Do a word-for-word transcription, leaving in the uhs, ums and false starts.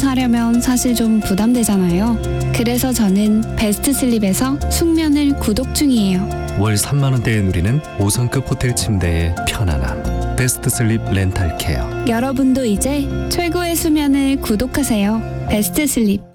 사려면 사실 좀 부담되잖아요. 그래서 저는 베스트 슬립에서 숙면을 구독 중이에요. 월 삼만 원대에 누리는 오 성급 호텔 침대의 편안함. 베스트 슬립 렌탈 케어. 여러분도 이제 최고의 수면을 구독하세요. 베스트 슬립.